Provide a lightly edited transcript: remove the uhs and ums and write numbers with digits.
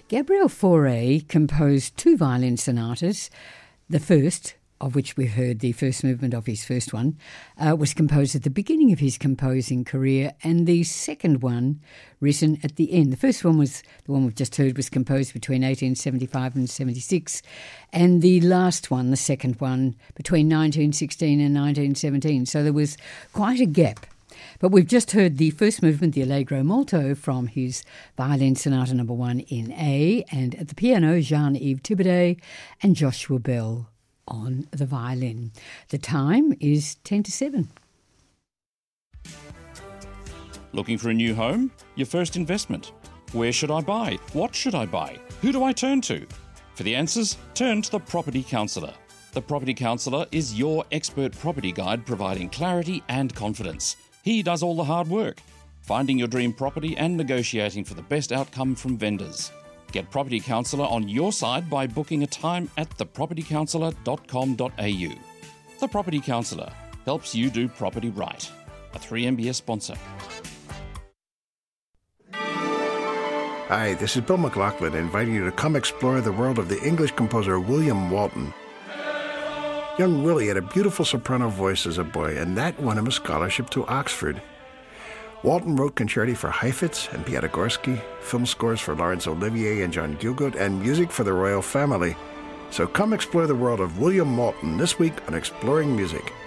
Gabriel Fauré composed two violin sonatas. The first, of which we heard the first movement of his first one, was composed at the beginning of his composing career, and the second one written at the end. The first one was the one we've just heard, was composed between 1875 and 76, and the last one, the second one, between 1916 and 1917. So there was quite a gap. But we've just heard the first movement, the Allegro Molto, from his Violin Sonata No. 1 in A, and at the piano, Jean-Yves Thibaudet and Joshua Bell on the violin. The time is 10 to 7. Looking for a new home? Your first investment? Where should I buy? What should I buy? Who do I turn to? For the answers, turn to the Property Counsellor. The Property Counsellor is your expert property guide, providing clarity and confidence. He does all the hard work, finding your dream property and negotiating for the best outcome from vendors. Get Property Counsellor on your side by booking a time at thepropertycounsellor.com.au. The Property Counsellor helps you do property right. A 3MBS sponsor. Hi, this is Bill McLaughlin inviting you to come explore the world of the English composer William Walton. Young Willie had a beautiful soprano voice as a boy, and that won him a scholarship to Oxford. Walton wrote concerti for Heifetz and Piatigorsky, film scores for Laurence Olivier and John Gielgud, and music for the royal family. So come explore the world of William Walton this week on Exploring Music.